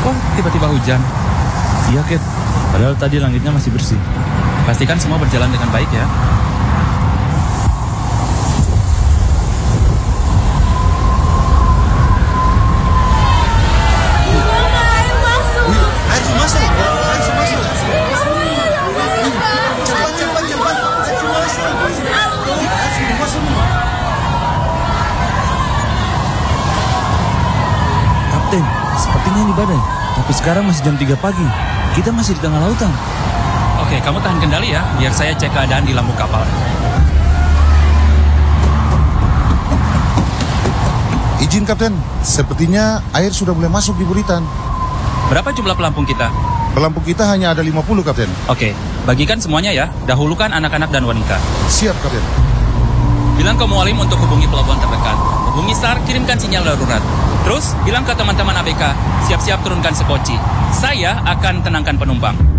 Kok tiba-tiba hujan? Iya, Cat. Padahal tadi langitnya masih bersih. Pastikan semua berjalan dengan baik ya. Kapten, sepertinya ini badai. Tapi sekarang masih jam 3 pagi. Kita masih di tengah lautan. Oke, kamu tahan kendali ya, biar saya cek keadaan di lambung kapal. Izin Kapten, sepertinya air sudah mulai masuk di buritan. Berapa jumlah pelampung kita? Pelampung kita hanya ada 50, Kapten. Oke, bagikan semuanya ya. Dahulukan anak-anak dan wanita. Siap, Kapten. Bilang ke Mualim untuk hubungi pelabuhan terdekat. Hubungi SAR, kirimkan sinyal darurat. Terus, bilang ke teman-teman ABK, siap-siap turunkan sekoci. Saya akan tenangkan penumpang.